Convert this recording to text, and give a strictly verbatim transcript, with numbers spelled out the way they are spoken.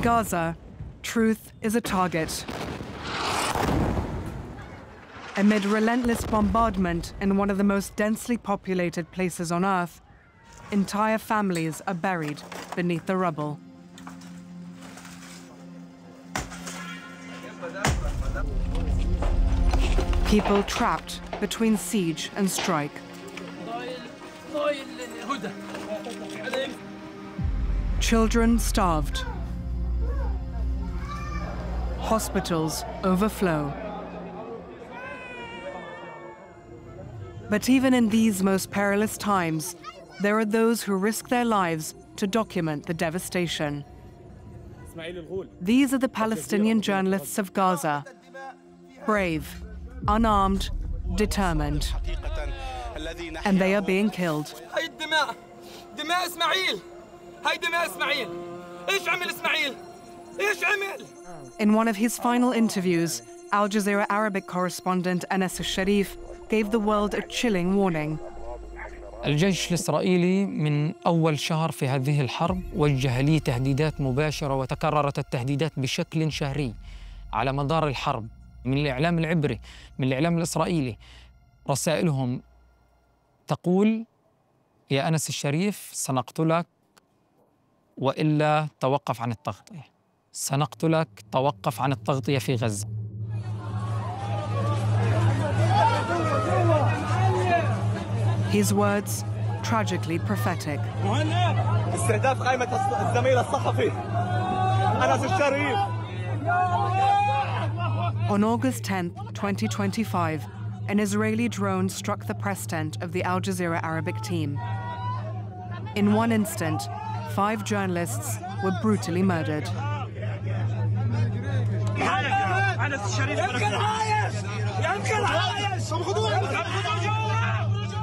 Gaza, truth is a target. Amid relentless bombardment in one of the most densely populated places on Earth, entire families are buried beneath the rubble. People trapped between siege and strike. Children starved. Hospitals overflow. But even in these most perilous times, there are those who risk their lives to document the devastation. These are the Palestinian journalists of Gaza, brave, unarmed, determined. And they are being killed. In one of his final interviews, Al Jazeera Arabic correspondent Anas al-Sharif gave the world a chilling warning. الجيش الإسرائيلي من أول شهر في هذه الحرب وجه لي تهديدات مباشرة، وتكررت التهديدات بشكل شهري على مدار الحرب من الإعلام العبري، من الإعلام الإسرائيلي. رسائلهم تقول: يا أنس الشريف، سنقتلك وإلا توقف عن التغطية، سنقتلك، توقف عن التغطية في غزة. His words tragically prophetic. استهداف قائمة الزميل الصحفي أنس الشريف. On August tenth, twenty twenty-five, an Israeli drone struck the press tent of the Al Jazeera Arabic team. In one instant, five journalists were brutally murdered.